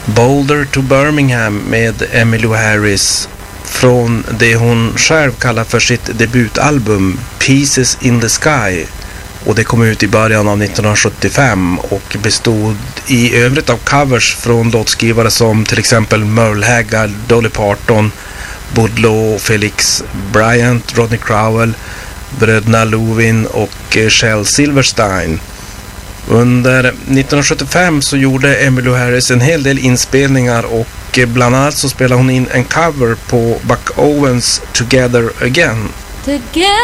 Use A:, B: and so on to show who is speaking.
A: Boulder to Birmingham med Emmylou Harris från det hon själv kallar för sitt debutalbum Pieces in the Sky, och det kom ut i början av 1975 och bestod i övrigt av covers från låtskrivare som till exempel Merle Haggard, Dolly Parton, Bud Law, Felix Bryant, Rodney Crowell, bröderna Louvin och Shel Silverstein. Under 1975 så gjorde Emmylou Harris en hel del inspelningar, och bland annat så spelade hon in en cover på Buck Owens Together Again.